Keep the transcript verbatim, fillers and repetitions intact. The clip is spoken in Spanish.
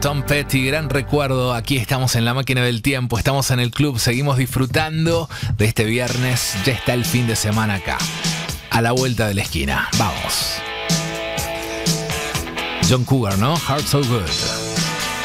Tom Petty, gran recuerdo. Aquí estamos en la máquina del tiempo, estamos en el club, seguimos disfrutando de este viernes. Ya está el fin de semana acá, a la vuelta de la esquina. Vamos. John Cougar, ¿no? Heart So Good.